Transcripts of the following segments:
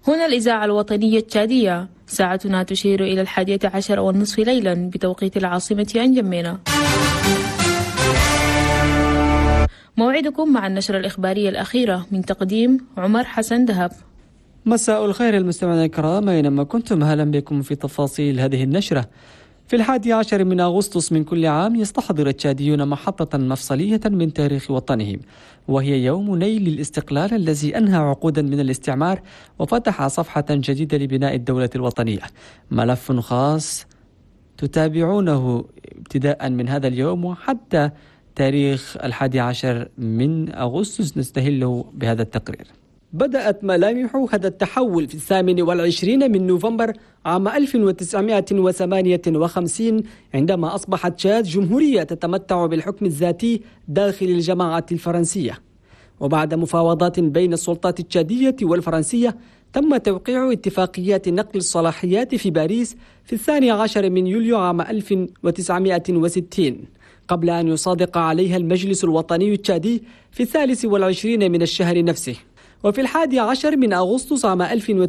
هنا الإذاعة الوطنية التشادية، ساعتنا تشير إلى 11:30 ليلا بتوقيت العاصمة أنجمينا. موعدكم مع النشرة الإخبارية الأخيرة من تقديم عمر حسن دهب. مساء الخير المستمعين الكرام أينما كنتم، أهلا بكم في تفاصيل هذه النشرة. في 11 من أغسطس من كل عام يستحضر التشاديون محطة مفصلية من تاريخ وطنهم، وهي يوم نيل الاستقلال الذي أنهى عقودا من الاستعمار وفتح صفحة جديدة لبناء الدولة الوطنية. ملف خاص تتابعونه ابتداء من هذا اليوم وحتى تاريخ 11 من أغسطس نستهله بهذا التقرير. بدأت ملامح هذا التحول في 28 من نوفمبر عام 1958 عندما أصبحت تشاد جمهورية تتمتع بالحكم الذاتي داخل الجماعة الفرنسية. وبعد مفاوضات بين السلطات التشادية والفرنسية تم توقيع اتفاقيات نقل الصلاحيات في باريس في 12 من يوليو عام 1960 قبل أن يصادق عليها المجلس الوطني التشادي في 23 من الشهر نفسه. وفي 11 من أغسطس عام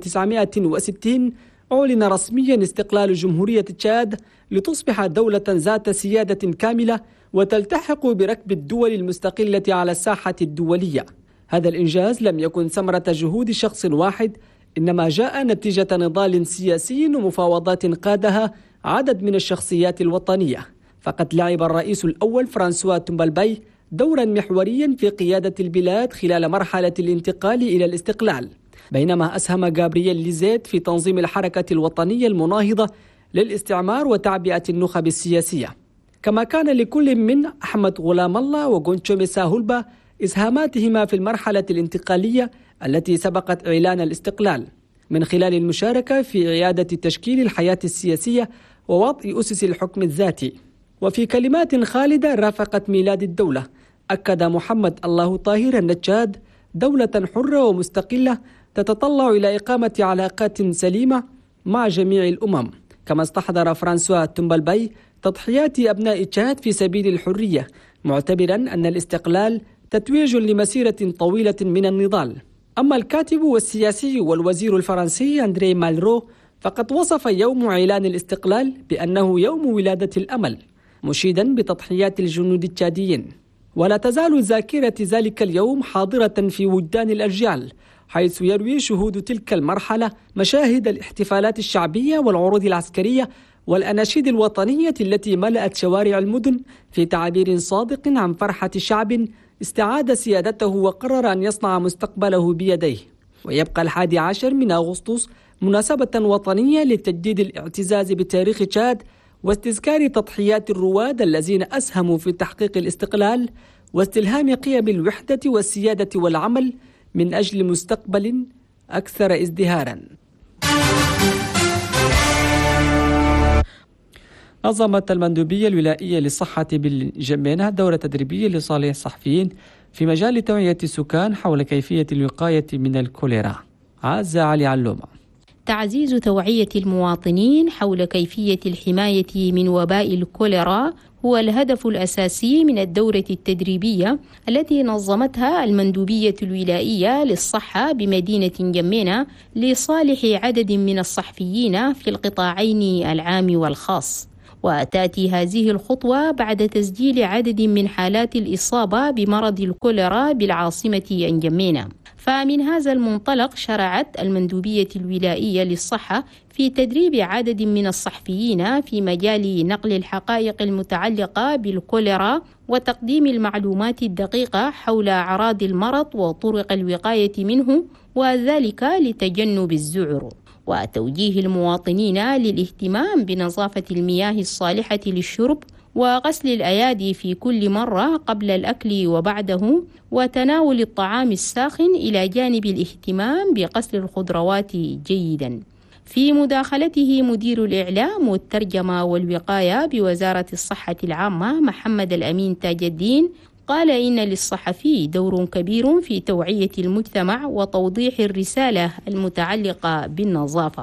1960 أعلن رسميا استقلال جمهورية تشاد لتصبح دولة ذات سيادة كاملة وتلتحق بركب الدول المستقلة على الساحة الدولية. هذا الإنجاز لم يكن ثمرة جهود شخص واحد، إنما جاء نتيجة نضال سياسي ومفاوضات قادها عدد من الشخصيات الوطنية. فقد لعب الرئيس الأول فرانسوا تومبالباي دورا محوريا في قيادة البلاد خلال مرحلة الانتقال إلى الاستقلال، بينما أسهم جابرييل ليزيت في تنظيم الحركة الوطنية المناهضة للاستعمار وتعبئة النخب السياسية. كما كان لكل من أحمد غلام الله وغونتشومي ساهولبا إسهاماتهما في المرحلة الانتقالية التي سبقت إعلان الاستقلال من خلال المشاركة في إعادة تشكيل الحياة السياسية ووضع أسس الحكم الذاتي. وفي كلمات خالدة رافقت ميلاد الدولة أكد محمد الله طاهر أن تشاد دولة حرة ومستقلة تتطلع إلى إقامة علاقات سليمة مع جميع الأمم. كما استحضر فرانسوا تومبالباي تضحيات أبناء تشاد في سبيل الحرية، معتبرا أن الاستقلال تتويج لمسيرة طويلة من النضال. أما الكاتب والسياسي والوزير الفرنسي أندري مالرو فقد وصف يوم إعلان الاستقلال بأنه يوم ولادة الأمل، مشيدا بتضحيات الجنود التشاديين. ولا تزال ذاكرة ذلك اليوم حاضرة في وجدان الأجيال، حيث يروي شهود تلك المرحلة مشاهد الاحتفالات الشعبية والعروض العسكرية والأناشيد الوطنية التي ملأت شوارع المدن في تعبير صادق عن فرحة شعب استعاد سيادته وقرر أن يصنع مستقبله بيديه. ويبقى 11 من أغسطس مناسبة وطنية لتجديد الاعتزاز بتاريخ تشاد واستذكار تضحيات الرواد الذين أسهموا في تحقيق الاستقلال واستلهام قيم الوحدة والسيادة والعمل من أجل مستقبل أكثر ازدهارا. نظمت المندوبية الولائية للصحة بالجمينة دورة تدريبية لصالح الصحفيين في مجال توعية السكان حول كيفية الوقاية من الكوليرا. عزة علي علومة. تعزيز توعية المواطنين حول كيفية الحماية من وباء الكوليرا هو الهدف الأساسي من الدورة التدريبية التي نظمتها المندوبية الولائية للصحة بمدينة جمينة لصالح عدد من الصحفيين في القطاعين العام والخاص. وتأتي هذه الخطوة بعد تسجيل عدد من حالات الإصابة بمرض الكوليرا بالعاصمة أنجمينة. فمن هذا المنطلق شرعت المندوبية الولائية للصحة في تدريب عدد من الصحفيين في مجال نقل الحقائق المتعلقة بالكوليرا وتقديم المعلومات الدقيقة حول أعراض المرض وطرق الوقاية منه، وذلك لتجنب الذعر. وتوجيه المواطنين للاهتمام بنظافة المياه الصالحة للشرب وغسل الأيادي في كل مرة قبل الأكل وبعده، وتناول الطعام الساخن إلى جانب الاهتمام بغسل الخضروات جيدا. في مداخلته مدير الإعلام والترجمة والوقاية بوزارة الصحة العامة محمد الأمين تاج الدين قال إن للصحفي دور كبير في توعية المجتمع وتوضيح الرسالة المتعلقة بالنظافة.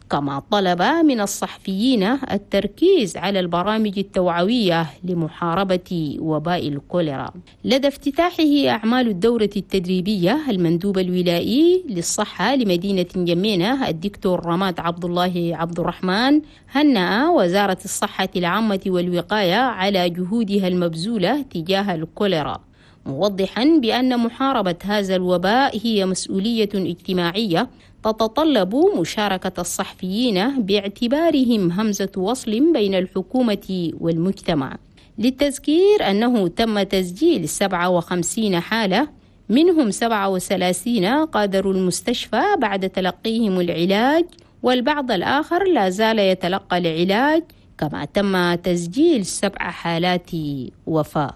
كما طلب من الصحفيين التركيز على البرامج التوعوية لمحاربة وباء الكوليرا. لدى افتتاحه أعمال الدورة التدريبية، المندوب الولائي للصحة لمدينة جمينة الدكتور رماد عبد الله عبد الرحمن هنأ وزارة الصحة العامة والوقاية على جهودها المبذولة تجاه الكوليرا، موضحا بأن محاربة هذا الوباء هي مسؤولية اجتماعية تتطلب مشاركة الصحفيين باعتبارهم همزة وصل بين الحكومة والمجتمع. للتذكير أنه تم تسجيل 57 حالة، منهم 37 قادروا المستشفى بعد تلقيهم العلاج، والبعض الآخر لا زال يتلقى العلاج، كما تم تسجيل 7 حالات وفاة.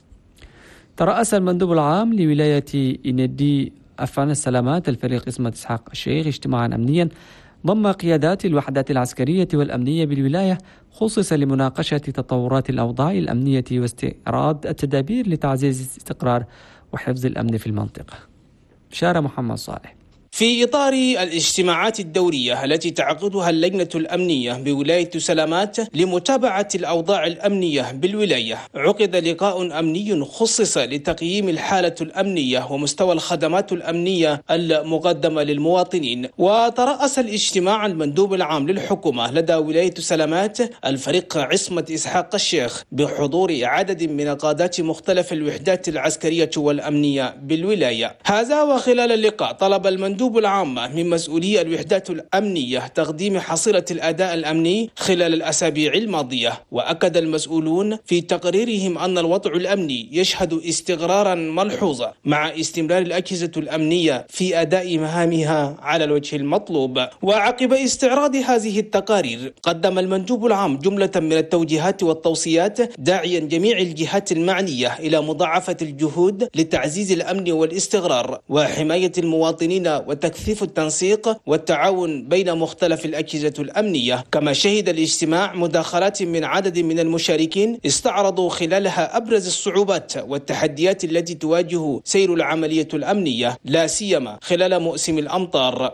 ترأس المندوب العام لولاية إندي أفعال السلامات الفريق اسمة إسحاق الشيخ اجتماعا أمنيا ضم قيادات الوحدات العسكرية والأمنية بالولاية، خصص لمناقشة تطورات الأوضاع الأمنية واستعراض التدابير لتعزيز الاستقرار وحفظ الأمن في المنطقة. شارة محمد صالح. في إطار الاجتماعات الدورية التي تعقدها اللجنة الأمنية بولاية سلامات لمتابعة الأوضاع الأمنية بالولاية، عقد لقاء أمني خصص لتقييم الحالة الأمنية ومستوى الخدمات الأمنية المقدمة للمواطنين. وترأس الاجتماع المندوب العام للحكومة لدى ولاية سلامات الفريق عصمة إسحاق الشيخ بحضور عدد من قادات مختلف الوحدات العسكرية والأمنية بالولاية. هذا وخلال اللقاء طلب المندوب العام من مسؤولي الوحدات الأمنية تقديم حصيلة الأداء الأمني خلال الأسابيع الماضية. وأكد المسؤولون في تقريرهم أن الوضع الأمني يشهد استقرارا ملحوظا مع استمرار الأجهزة الأمنية في أداء مهامها على الوجه المطلوب. وعقب استعراض هذه التقارير قدم المندوب العام جملة من التوجيهات والتوصيات، داعيا جميع الجهات المعنية إلى مضاعفة الجهود لتعزيز الأمن والاستقرار وحماية المواطنين وتكثيف التنسيق والتعاون بين مختلف الأجهزة الأمنية. كما شهد الاجتماع مداخلات من عدد من المشاركين استعرضوا خلالها أبرز الصعوبات والتحديات التي تواجه سير العملية الأمنية، لا سيما خلال موسم الأمطار.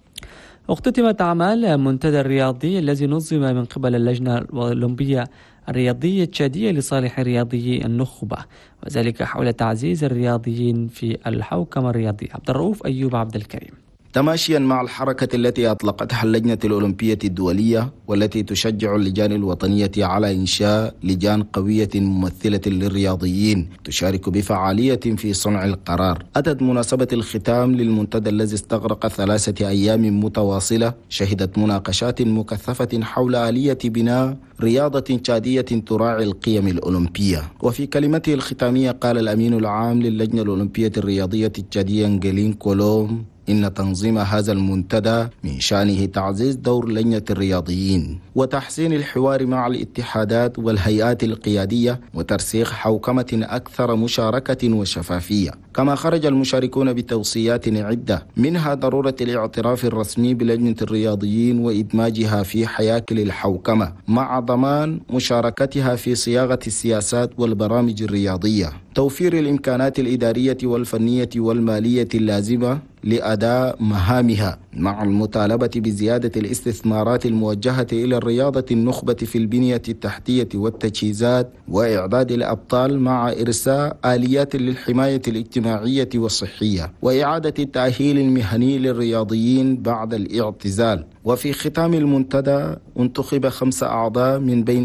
اختتمت أعمال منتدى الرياضي الذي نظم من قبل اللجنة الأولمبية الرياضية التشادية لصالح رياضيي النخبة، وذلك حول تعزيز الرياضيين في الحوكمة الرياضية. عبد الرؤوف أيوب عبد الكريم. تماشيا مع الحركة التي أطلقتها اللجنة الأولمبية الدولية والتي تشجع اللجان الوطنية على إنشاء لجان قوية ممثلة للرياضيين تشارك بفعالية في صنع القرار، أتت مناسبة الختام للمنتدى الذي استغرق 3 أيام متواصلة شهدت مناقشات مكثفة حول آلية بناء رياضة تشادية تراعي القيم الأولمبية. وفي كلمته الختامية قال الأمين العام للجنة الأولمبية الرياضية التشادية انجلين كولوم إن تنظيم هذا المنتدى من شأنه تعزيز دور لجنة الرياضيين وتحسين الحوار مع الاتحادات والهيئات القيادية وترسيخ حوكمة أكثر مشاركة وشفافية. كما خرج المشاركون بتوصيات عدة، منها ضرورة الاعتراف الرسمي بلجنة الرياضيين وإدماجها في حياكل الحوكمة مع ضمان مشاركتها في صياغة السياسات والبرامج الرياضية، توفير الإمكانات الإدارية والفنية والمالية اللازمة لأداء مهامها، مع المطالبة بزيادة الاستثمارات الموجهة إلى الرياضة النخبة في البنية التحتية والتجهيزات وإعداد الأبطال، مع إرساء آليات للحماية الاجتماعية والصحية وإعادة التأهيل المهني للرياضيين بعد الاعتزال. وفي ختام المنتدى انتخب 5 أعضاء من بين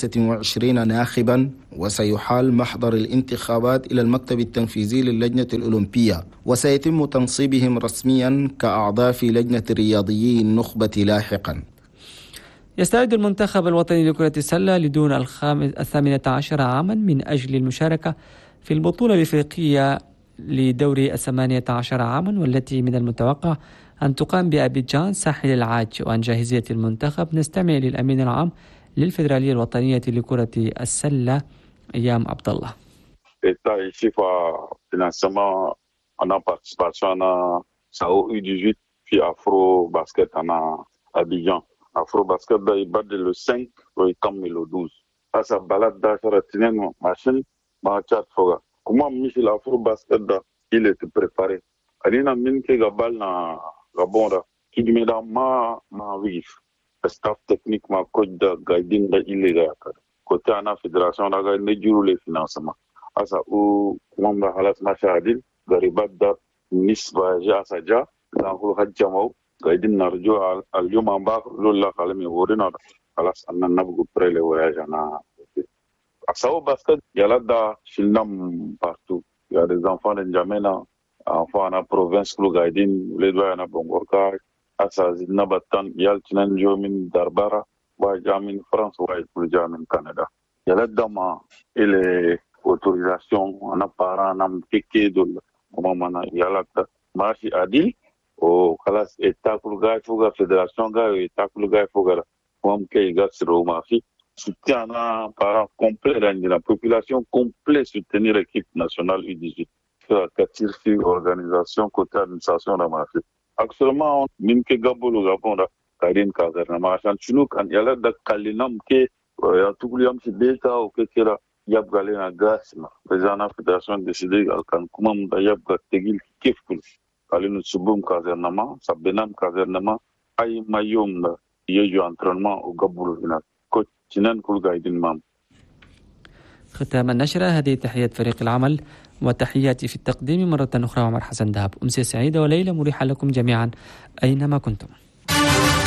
23 ناخبا، وسيحال محضر الانتخابات إلى المكتب التنفيذي للجنة الأولمبية، وسيتم تنصيبهم رسميا كأعضاء في لجنة الرياضيين النخبة لاحقا. يستعد المنتخب الوطني لكرة السلة لدون 18 عاما من أجل المشاركة في البطولة الإفريقية لدوري 18 عاما، والتي من المتوقع أن تقام بأبيجان ساحل العاج. وعن جاهزية المنتخب نستمع للأمين العام للفيدرالية الوطنية لكرة السلة أيام عبد الله. On a participation à SAO U18 puis Afro Basket à Abidjan. Afro Basket il bat le 5 et comme le 12. Ça balade dans la machine, ma chat foga. Comment Michel Afro Basket il était préparé. Alina min ke gabal na gabonda qui me da ma wif. staff technique ma coach da guiding da illégal côté ana fédération da ga ne juru le financement asa o mamba halas mashadil garibat da nisba ja saja da hul hajjamau guiding narjo al yom amba lolla kalami horina halas anna nabu prele voyage ana asa o basket yala da shilnam partout il y a des enfants de N'Djamena enfants na province kulu guiding le doya na bongorka asa zidna batan yal tinan jomin darbara wa jamin France wa pour jamin Canada yala dama ele autorisation ana para nam teke dol mamana yala ta marchi adil o kalas état kulu ga fuga fédération ga état kulu ga fuga comme ke gasro mafi soutien para complet de la population complet soutenir l'équipe nationale U18 Katirfi organisation côté administration de la marché. Actuellement, minke gabolo gabonda karin kazerna marchan chunu kan yala da kalinam ke ya tukuliam si beta o ke kera yab galena gasma. Président fédération décidé kan kumam da yab ga tegil kefkul. Kalinu subum kazernama, sabenam kazernama ay mayom da yeju entraînement au gabolo final. Coach Chinan kul gaidin mam. ختام النشرة هذه تحيات فريق العمل وتحياتي في التقديم مرة أخرى عمر حسن دهب. أمسية سعيدة وليلة مريحة لكم جميعا أينما كنتم.